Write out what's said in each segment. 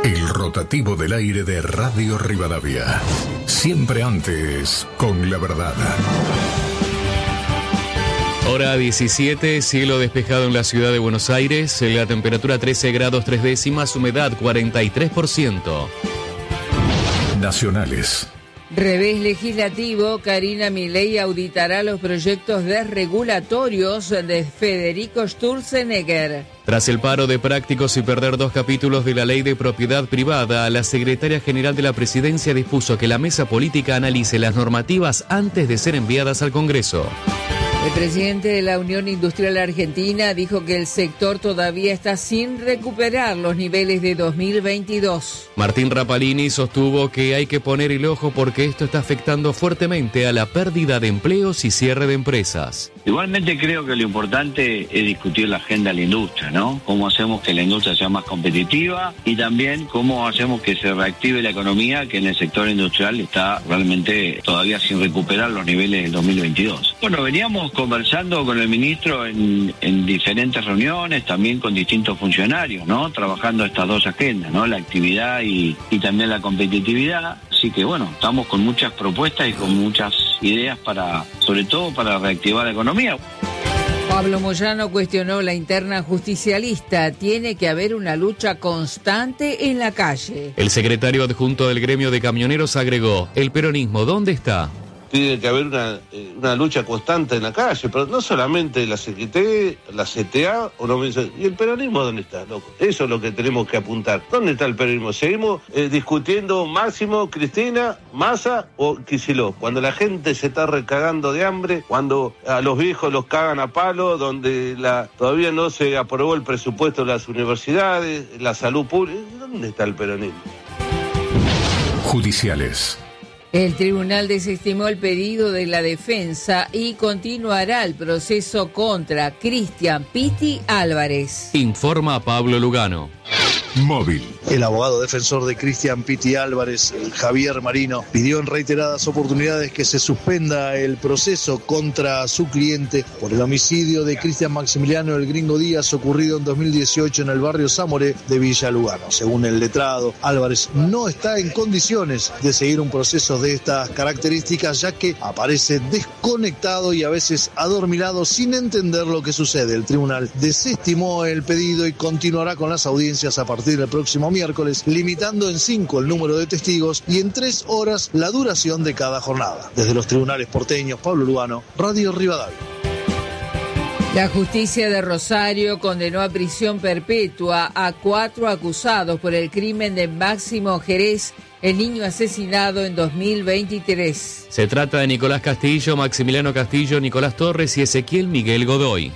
El rotativo del aire de Radio Rivadavia. Siempre antes, con la verdad. Hora 17, cielo despejado en la ciudad de Buenos Aires, la temperatura 13 grados 3 décimas, humedad 43%. Nacionales. Revés legislativo, Karina Milei auditará los proyectos desregulatorios de Federico Sturzenegger. Tras el paro de prácticos y perder 2 capítulos de la ley de propiedad privada, la secretaria general de la presidencia dispuso que la mesa política analice las normativas antes de ser enviadas al Congreso. El presidente de la Unión Industrial Argentina dijo que el sector todavía está sin recuperar los niveles de 2022. Martín Rapalini sostuvo que hay que poner el ojo porque esto está afectando fuertemente a la pérdida de empleos y cierre de empresas. Igualmente creo que lo importante es discutir la agenda de la industria, ¿no? Cómo hacemos que la industria sea más competitiva y también cómo hacemos que se reactive la economía, que en el sector industrial está realmente todavía sin recuperar los niveles del 2022. Bueno, veníamos conversando con el ministro en diferentes reuniones, también con distintos funcionarios, ¿no? Trabajando estas dos agendas, ¿no? La actividad y también la competitividad. Así que bueno, estamos con muchas propuestas y con muchas ideas sobre todo para reactivar la economía. Pablo Moyano cuestionó la interna justicialista. Tiene que haber una lucha constante en la calle. El secretario adjunto del gremio de camioneros agregó: ¿el peronismo dónde está? Tiene que haber una lucha constante en la calle, pero no solamente la CGT, la CTA, y el peronismo, ¿dónde está, loco? Eso es lo que tenemos que apuntar. ¿Dónde está el peronismo? ¿Seguimos discutiendo Máximo, Cristina, Massa o Kicillof? Cuando la gente se está recagando de hambre, cuando a los viejos los cagan a palo, donde todavía no se aprobó el presupuesto de las universidades, la salud pública, ¿dónde está el peronismo? Judiciales. El tribunal desestimó el pedido de la defensa y continuará el proceso contra Cristian Pitti Álvarez. Informa Pablo Lugano. Móvil. El abogado defensor de Cristian Pitti Álvarez, Javier Marino, pidió en reiteradas oportunidades que se suspenda el proceso contra su cliente por el homicidio de Cristian Maximiliano El Gringo Díaz ocurrido en 2018 en el barrio Zamoré de Villa Lugano. Según el letrado, Álvarez no está en condiciones de seguir un proceso de estas características, ya que aparece desconectado y a veces adormilado sin entender lo que sucede. El tribunal desestimó el pedido y continuará con las audiencias a partir del próximo miércoles, limitando en 5 el número de testigos y en 3 horas la duración de cada jornada. Desde los tribunales porteños, Pablo Lugano, Radio Rivadavia. La justicia de Rosario condenó a prisión perpetua a 4 acusados por el crimen de Máximo Jerez, el niño asesinado en 2023. Se trata de Nicolás Castillo, Maximiliano Castillo, Nicolás Torres y Ezequiel Miguel Godoy.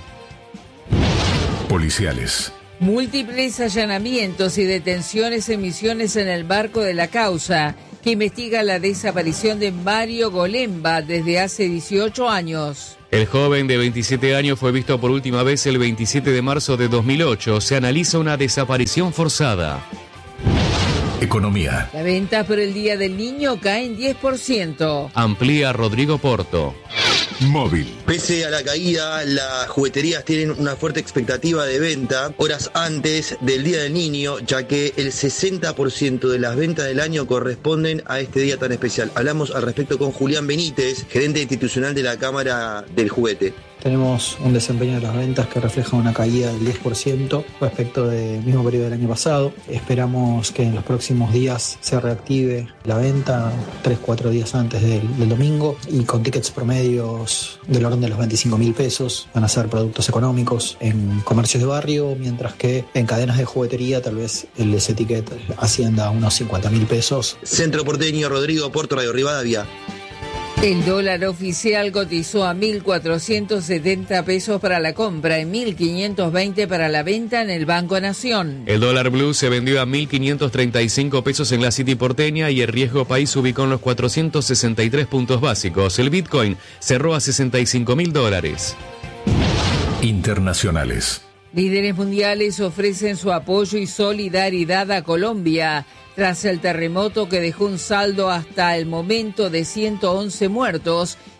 Policiales. Múltiples allanamientos y detenciones en Misiones en el marco de la causa que investiga la desaparición de Mario Golemba desde hace 18 años. El joven de 27 años fue visto por última vez el 27 de marzo de 2008. Se analiza una desaparición forzada. Economía. Las ventas por el Día del Niño caen 10%. Amplía Rodrigo Porto. Móvil. Pese a la caída, las jugueterías tienen una fuerte expectativa de venta horas antes del Día del Niño, ya que el 60% de las ventas del año corresponden a este día tan especial. Hablamos al respecto con Julián Benítez, gerente institucional de la Cámara del Juguete. Tenemos un desempeño de las ventas que refleja una caída del 10% respecto del mismo periodo del año pasado. Esperamos que en los próximos días se reactive la venta 3-4 días antes del domingo y con tickets promedios del orden de los 25.000 pesos. Van a ser productos económicos en comercios de barrio, mientras que en cadenas de juguetería tal vez ese ticket ascienda a unos 50.000 pesos. Centro Porteño, Rodrigo Porto, Radio Rivadavia. El dólar oficial cotizó a 1.470 pesos para la compra y 1.520 para la venta en el Banco Nación. El dólar blue se vendió a 1.535 pesos en la City porteña y el riesgo país se ubicó en los 463 puntos básicos. El Bitcoin cerró a $65.000. Internacionales. Líderes mundiales ofrecen su apoyo y solidaridad a Colombia tras el terremoto que dejó un saldo hasta el momento de 111 muertos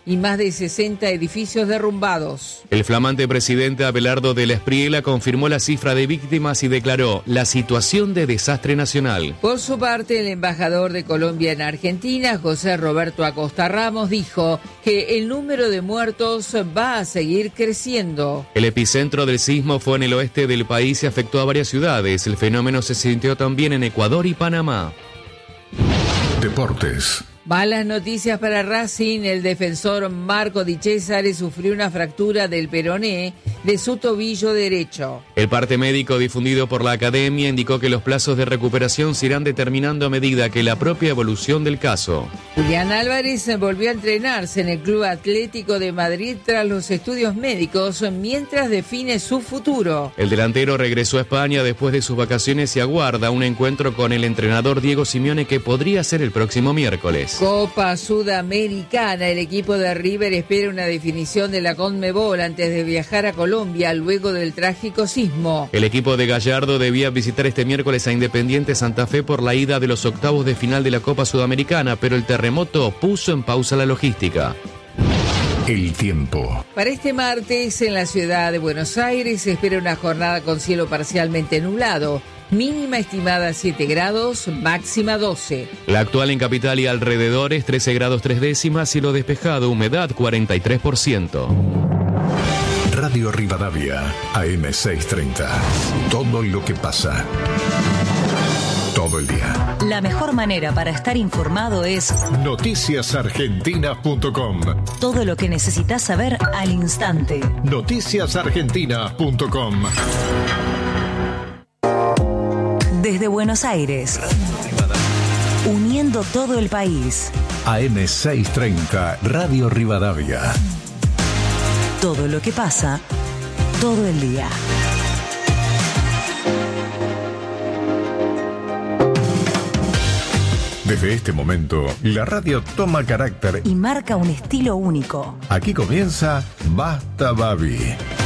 y más de 60 edificios derrumbados. El flamante presidente Abelardo de la Espriella confirmó la cifra de víctimas y declaró la situación de desastre nacional. Por su parte, el embajador de Colombia en Argentina, José Roberto Acosta Ramos, dijo que el número de muertos va a seguir creciendo. El epicentro del sismo fue en el oeste del país y afectó a varias ciudades. El fenómeno se sintió también en Ecuador y Panamá. Deportes. Malas noticias para Racing. El defensor Marco Di Cesare sufrió una fractura del peroné de su tobillo derecho. El parte médico difundido por la academia indicó que los plazos de recuperación se irán determinando a medida que la propia evolución del caso. Julián Álvarez volvió a entrenarse en el Club Atlético de Madrid tras los estudios médicos mientras define su futuro. El delantero regresó a España después de sus vacaciones y aguarda un encuentro con el entrenador Diego Simeone que podría ser el próximo miércoles. Copa Sudamericana. El equipo de River espera una definición de la Conmebol antes de viajar a Colombia luego del trágico sismo. El equipo de Gallardo debía visitar este miércoles a Independiente Santa Fe por la ida de los octavos de final de la Copa Sudamericana, pero el terremoto puso en pausa la logística. El tiempo. Para este martes en la ciudad de Buenos Aires se espera una jornada con cielo parcialmente nublado. Mínima estimada 7 grados, máxima 12. La actual en capital y alrededores 13 grados 3 décimas, cielo despejado, humedad 43%. Radio Rivadavia, AM630. Todo lo que pasa. Todo el día. La mejor manera para estar informado es noticiasargentinas.com. Todo lo que necesitas saber al instante. noticiasargentinas.com. Desde Buenos Aires, uniendo todo el país. AM630, Radio Rivadavia. Todo lo que pasa, todo el día. Desde este momento, la radio toma carácter y marca un estilo único. Aquí comienza Basta Babi.